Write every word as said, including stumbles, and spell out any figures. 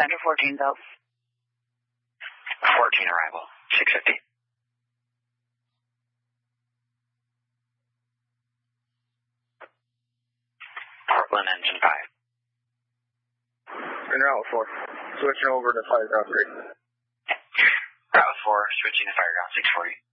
Center fourteen, though. fourteen arrival, six fifty. Portland engine five. In route four. Switching over to fire ground three. Route four, switching to fire ground six forty.